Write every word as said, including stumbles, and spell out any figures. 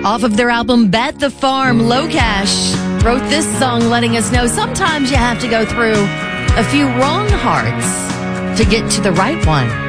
Off of their album Bet the Farm, Locash wrote this song letting us know sometimes you have to go through a few wrong hearts to get to the right one.